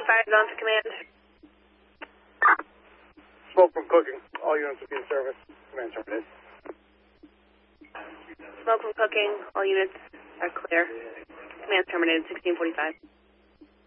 1645 is on to command. Smoke from cooking. All units will be in service. Command terminated. Smoke from cooking. All units are clear. Command terminated, 1645.